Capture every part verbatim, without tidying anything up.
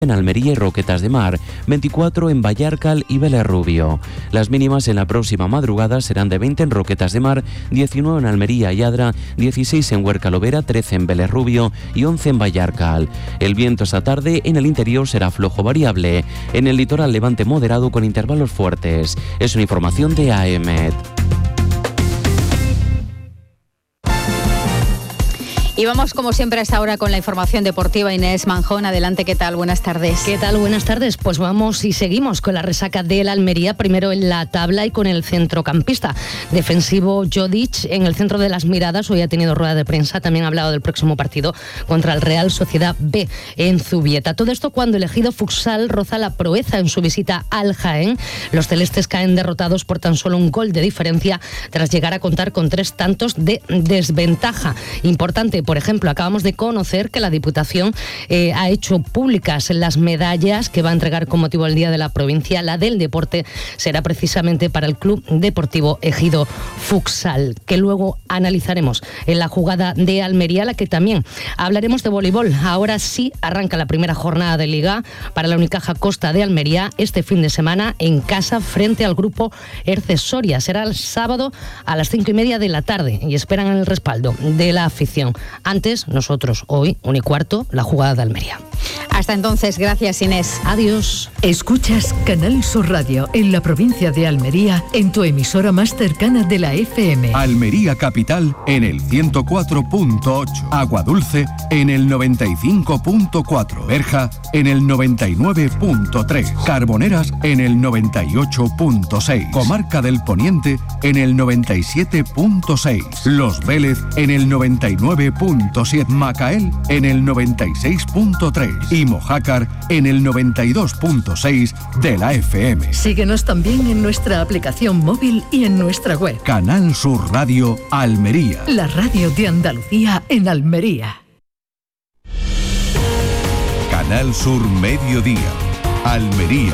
en Almería y Roquetas de Mar, veinticuatro en Vallarcal y Vélez Rubio. Las mínimas en la próxima madrugada serán de veinte en Roquetas de Mar, diecinueve en Almería y Adra, dieciséis en Huerca Lovera, trece en Vélez Rubio y once en Vallarcal. El viento esta tarde en el interior será flojo variable, en el litoral levante moderado con intervalos fuertes. Es una información de A E M E T. Y vamos, como siempre, a esta hora con la información deportiva. Inés Manjón, adelante, ¿qué tal? Buenas tardes. ¿Qué tal? Buenas tardes. Pues vamos y seguimos con la resaca del Almería, primero en la tabla y con el centrocampista defensivo Jodic en el centro de las miradas. Hoy ha tenido rueda de prensa, también ha hablado del próximo partido contra el Real Sociedad B en Zubieta. Todo esto cuando el ejido Futsal roza la proeza en su visita al Jaén. Los celestes caen derrotados por tan solo un gol de diferencia tras llegar a contar con tres tantos de desventaja. Importante, por ejemplo, acabamos de conocer que la Diputación eh, ha hecho públicas las medallas que va a entregar con motivo del Día de la Provincia. La del deporte será precisamente para el Club Deportivo Ejido Futsal, que luego analizaremos en la jugada de Almería, la que también hablaremos de voleibol. Ahora sí arranca la primera jornada de Liga para la Unicaja Costa de Almería este fin de semana en casa frente al grupo Erce Soria. Será el sábado a las cinco y media de la tarde y esperan el respaldo de la afición. Antes, nosotros, hoy, un y cuarto, la jugada de Almería. Hasta entonces, gracias, Inés. Adiós. Escuchas Canal Sur Radio en la provincia de Almería, en tu emisora más cercana de la F M. Almería Capital en el ciento cuatro punto ocho. Aguadulce en el noventa y cinco punto cuatro. Berja en el noventa y nueve punto tres. Carboneras en el noventa y ocho punto seis. Comarca del Poniente en el noventa y siete punto seis. Los Vélez en el noventa y nueve punto siete. Macael en el noventa y seis punto tres. Y Mojácar en el noventa y dos punto seis de la F M. Síguenos también en nuestra aplicación móvil y en nuestra web. Canal Sur Radio Almería. La radio de Andalucía en Almería. Canal Sur Mediodía, Almería.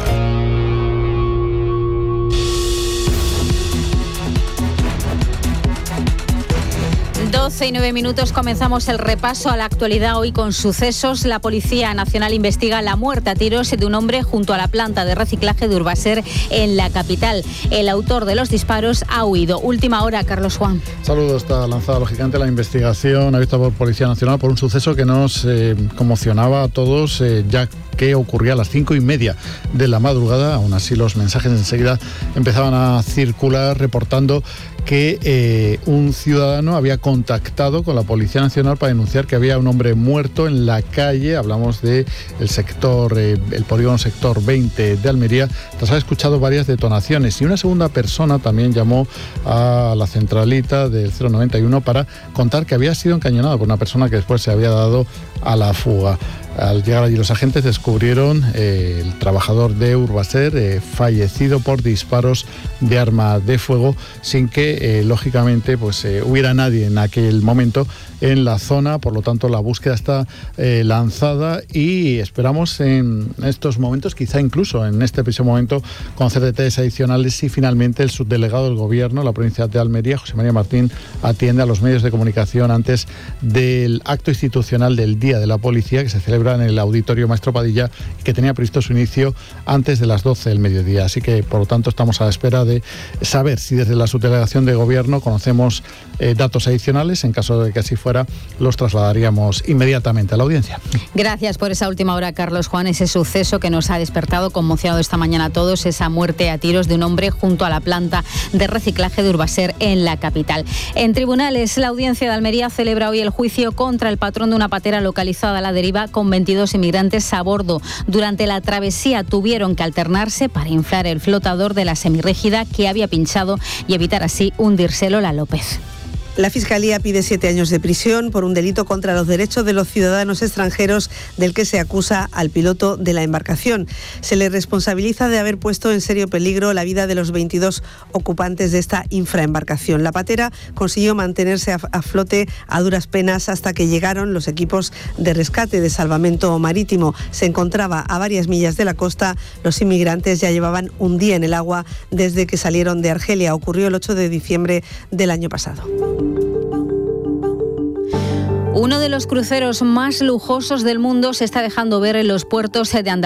doce y nueve minutos, comenzamos el repaso a la actualidad hoy con sucesos. La Policía Nacional investiga la muerte a tiros de un hombre junto a la planta de reciclaje de Urbaser en la capital. El autor de los disparos ha huido. Última hora, Carlos Juan. Saludos, está lanzada lógicamente la investigación abierta por Policía Nacional por un suceso que nos eh, conmocionaba a todos, eh, ya que ocurría a las cinco y media de la madrugada. Aún así, los mensajes enseguida empezaban a circular reportando que eh, un ciudadano había contactado con la Policía Nacional para denunciar que había un hombre muerto en la calle. Hablamos del sector, eh, el polígono sector veinte de Almería, tras haber escuchado varias detonaciones. Y una segunda persona también llamó a la centralita del cero noventa y uno para contar que había sido encañonado por una persona que después se había dado a la fuga. Al llegar allí los agentes descubrieron eh, el trabajador de Urbaser eh, fallecido por disparos de arma de fuego, sin que eh, lógicamente pues eh, hubiera nadie en aquel momento en la zona. Por lo tanto, la búsqueda está eh, lanzada y esperamos en estos momentos, quizá incluso en este preciso momento, conocer detalles adicionales si finalmente el subdelegado del Gobierno, la provincia de Almería, José María Martín, atiende a los medios de comunicación antes del acto institucional del Día de la Policía, que se celebra en el Auditorio Maestro Padilla, que tenía previsto su inicio antes de las doce del mediodía. Así que, por lo tanto, estamos a la espera de saber si desde la subdelegación de Gobierno conocemos eh, datos adicionales. En caso de que así fuera, los trasladaríamos inmediatamente a la audiencia. Gracias por esa última hora, Carlos Juan. Ese suceso que nos ha despertado, conmocionado esta mañana a todos, esa muerte a tiros de un hombre junto a la planta de reciclaje de Urbaser en la capital. En tribunales, la audiencia de Almería celebra hoy el juicio contra el patrón de una patera localizada a la deriva con veintidós inmigrantes a bordo. Durante la travesía tuvieron que alternarse para inflar el flotador de la semirrígida que había pinchado y evitar así hundírselo la López. La Fiscalía pide siete años de prisión por un delito contra los derechos de los ciudadanos extranjeros del que se acusa al piloto de la embarcación. Se le responsabiliza de haber puesto en serio peligro la vida de los veintidós ocupantes de esta infraembarcación. La patera consiguió mantenerse a, a flote a duras penas hasta que llegaron los equipos de rescate de salvamento marítimo. Se encontraba a varias millas de la costa. Los inmigrantes ya llevaban un día en el agua desde que salieron de Argelia. Ocurrió el ocho de diciembre del año pasado. Uno de Uno de los cruceros más lujosos del mundo se está dejando ver en los puertos de Andalucía.